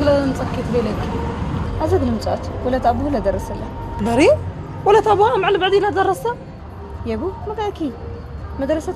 ولا نسكت بلك أزد نمسات ولا تأبوه لا درس له بري ولا تأبوها مع اللي بعدين درسها يا أبو ما قاكي مدرسة